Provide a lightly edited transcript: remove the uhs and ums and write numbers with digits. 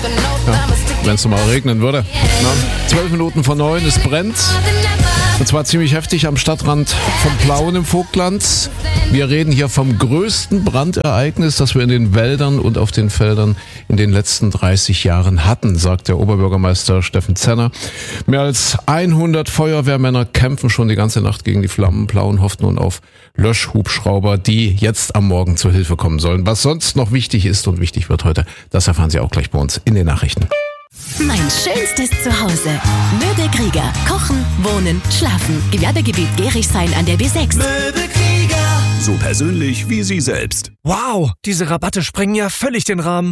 Ja, wenn es mal regnen würde. 12 Minuten vor 9, es brennt. Und zwar ziemlich heftig am Stadtrand von Plauen im Vogtland. Wir reden hier vom größten Brandereignis, das wir in den Wäldern und auf den Feldern in den letzten 30 Jahren hatten, sagt der Oberbürgermeister Steffen Zenner. Mehr als 100 Feuerwehrmänner kämpfen schon die ganze Nacht gegen die Flammen. Plauen hofft nun auf Löschhubschrauber, die jetzt am Morgen zur Hilfe kommen sollen. Was sonst noch wichtig ist und wichtig wird heute, das erfahren Sie auch gleich bei uns in den Nachrichten. Mein schönstes Zuhause. Möbel Krieger. Kochen, wohnen, schlafen. Gewerbegebiet Gerichshain an der B6. Möbel Krieger. So persönlich wie Sie selbst. Wow, diese Rabatte sprengen ja völlig den Rahmen.